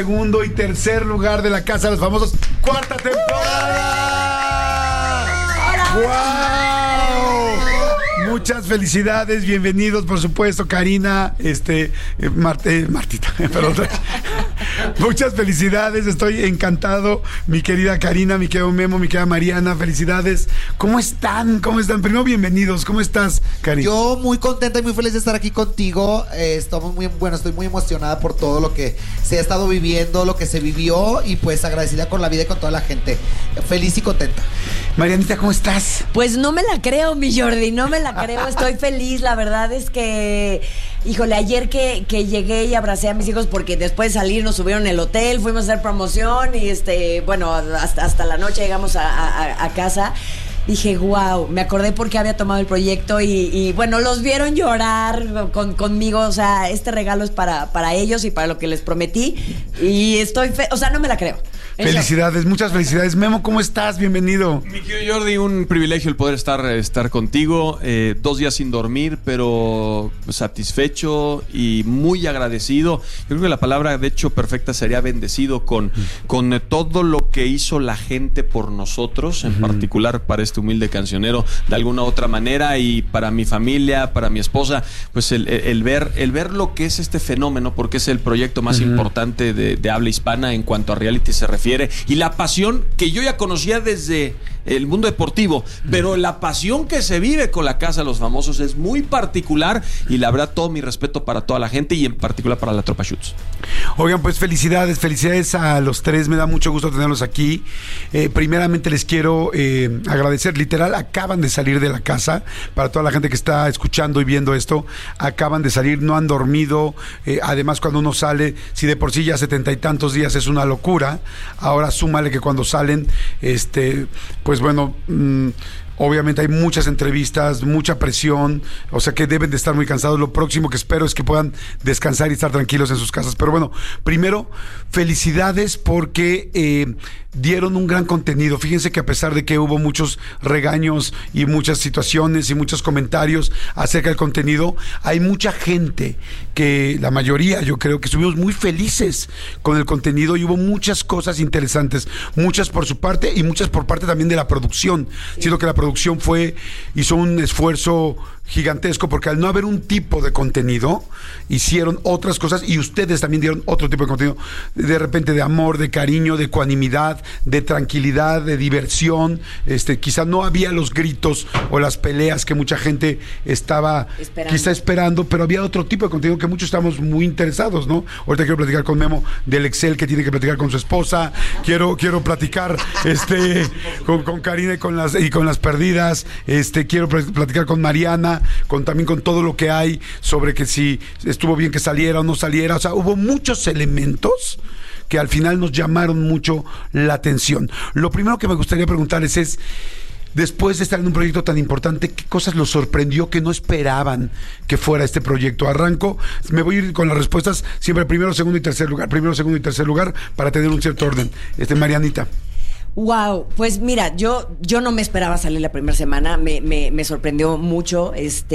Segundo y tercer lugar de la Casa de los Famosos, cuarta temporada. ¡Wow! Muchas felicidades, bienvenidos, por supuesto, Karina, Martita, perdón. Muchas felicidades, estoy encantado, mi querida Karina, mi querido Memo, mi querida Mariana, felicidades. ¿Cómo están? Primero, bienvenidos. ¿Cómo estás, Karina? Yo muy contenta y muy feliz de estar aquí contigo. Estoy muy emocionada por todo lo que se ha estado viviendo, lo que se vivió, y pues agradecida con la vida y con toda la gente. Feliz y contenta. Marianita, ¿cómo estás? Pues no me la creo, mi Jordi, no me la creo. Estoy feliz, la verdad es que, híjole, ayer que llegué y abracé a mis hijos porque después de salir nos subieron el hotel, fuimos a hacer promoción y bueno, hasta la noche llegamos a casa. Dije, wow, me acordé porque había tomado el proyecto y bueno, los vieron llorar conmigo, o sea, este regalo es para ellos y para lo que les prometí y no me la creo. Felicidades, muchas felicidades. Memo, ¿cómo estás? Bienvenido. Mi querido Jordi, un privilegio el poder estar contigo. 2 días sin dormir, pero satisfecho y muy agradecido. Yo creo que la palabra, de hecho, perfecta sería bendecido con todo lo que hizo la gente por nosotros, en particular para este humilde cancionero, de alguna u otra manera, y para mi familia, para mi esposa, pues el ver lo que es este fenómeno, porque es el proyecto más importante de habla hispana en cuanto a reality se refiere, y la pasión que yo ya conocía desde el mundo deportivo, pero la pasión que se vive con la Casa de los Famosos es muy particular, y la verdad todo mi respeto para toda la gente y en particular para la Tropa Schutz. Oigan, pues felicidades a los tres, me da mucho gusto tenerlos aquí. Primeramente les quiero agradecer, literal, acaban de salir de la casa, para toda la gente que está escuchando y viendo esto, acaban de salir, no han dormido, además cuando uno sale, si de por sí ya 70 y tantos días es una locura, ahora súmale que cuando salen, pues bueno, obviamente hay muchas entrevistas, mucha presión, o sea que deben de estar muy cansados. Lo próximo que espero es que puedan descansar y estar tranquilos en sus casas. Pero bueno, primero, felicidades porque dieron un gran contenido. Fíjense que a pesar de que hubo muchos regaños y muchas situaciones y muchos comentarios acerca del contenido, hay mucha gente que, la mayoría, yo creo que estuvimos muy felices con el contenido y hubo muchas cosas interesantes, muchas por su parte y muchas por parte también de la producción. Sí. Siento que la producción hizo un esfuerzo gigantesco porque al no haber un tipo de contenido hicieron otras cosas y ustedes también dieron otro tipo de contenido, de repente de amor, de cariño, de ecuanimidad, de tranquilidad, de diversión. Quizá no había los gritos o las peleas que mucha gente estaba esperando, pero había otro tipo de contenido que muchos estamos muy interesados, ¿no? Ahorita quiero platicar con Memo del Excel que tiene que platicar con su esposa, quiero platicar con Karina y con las perdidas, quiero platicar con Mariana, también con todo lo que hay sobre que si estuvo bien que saliera o no saliera. O sea, hubo muchos elementos que al final nos llamaron mucho la atención. Lo primero que me gustaría preguntarles es, después de estar en un proyecto tan importante, ¿qué cosas los sorprendió que no esperaban que fuera este proyecto? Arranco, me voy a ir con las respuestas siempre primero, segundo y tercer lugar. Primero, segundo y tercer lugar para tener un cierto orden. Marianita. Wow, pues mira, yo no me esperaba salir la primera semana, me sorprendió mucho,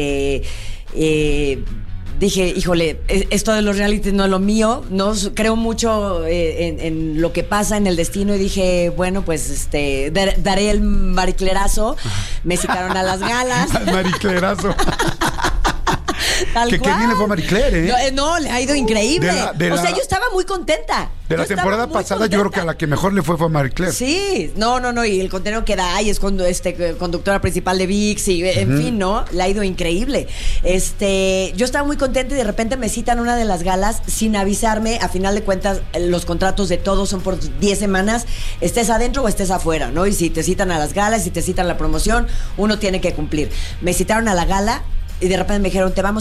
dije, híjole, esto de los realities no es lo mío, no creo mucho en lo que pasa en el destino y dije, bueno, pues daré el mariclerazo. Me citaron a las galas. Al mariclerazo. Tal que cual. qué bien le fue a Marie Claire, ¿eh? No, le ha ido increíble. O sea, yo estaba muy contenta. De la temporada pasada, yo creo que a la que mejor le fue a Marie Claire. Sí, no, y el contenido que da, y es conductora principal de VIX, y en fin, ¿no? Le ha ido increíble. Yo estaba muy contenta y de repente me citan una de las galas sin avisarme. A final de cuentas, los contratos de todos son por 10 semanas, estés adentro o estés afuera, ¿no? Y si te citan a las galas, si te citan a la promoción, uno tiene que cumplir. Me citaron a la gala y de repente me dijeron, te vamos